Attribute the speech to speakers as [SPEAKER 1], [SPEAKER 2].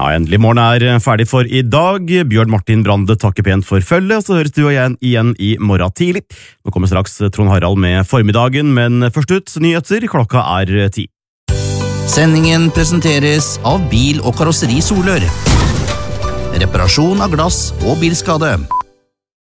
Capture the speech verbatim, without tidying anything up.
[SPEAKER 1] Ja, endelig morgen er ferdig for i dag. Bjørn Martin Brande takker pent for følget, så høres du og jeg igjen i morgen tidlig. Nå kommer straks Trond Harald med formiddagen, men først ut nyheter, klokka er ti.
[SPEAKER 2] Sendingen presenteres av Bil- og Karosseri Solør. Reparasjon av glass og bilskade.